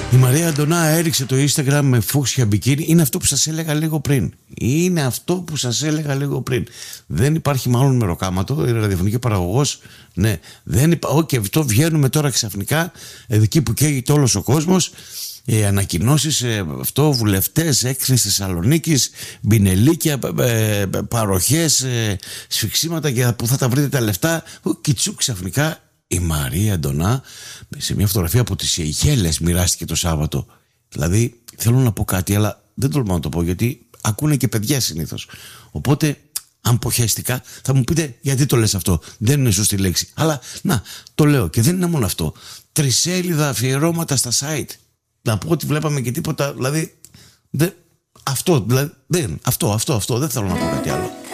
Η Μαρία Αντωνά έριξε το Instagram με φούξια μπικίνι. Είναι αυτό που σας έλεγα λίγο πριν. Δεν υπάρχει μάλλον μεροκάματο. Η ραδιοφωνική παραγωγός. Ναι, δεν όχι, αυτό βγαίνουμε τώρα ξαφνικά εκεί που καίγεται όλος ο κόσμος. Ανακοινώσεις, βουλευτές, έκθεση Θεσσαλονίκης, μπινελίκια, παροχές, σφιξίματα για που θα τα βρείτε τα λεφτά. Κιτσούκ ξαφνικά. Η Μαρία Αντωνά σε μια φωτογραφία από τις Σεϊχέλες μοιράστηκε το Σάββατο. Δηλαδή θέλω να πω κάτι, αλλά δεν τολμάω να το πω γιατί ακούνε και παιδιά συνήθως. Οπότε αν ποχέστηκα θα μου πείτε γιατί το λες αυτό, δεν είναι σωστή λέξη. Αλλά να, το λέω και δεν είναι μόνο αυτό. 3 σέλιδα αφιερώματα στα site. Να πω ότι βλέπαμε και τίποτα, δηλαδή αυτό δεν θέλω να πω κάτι άλλο.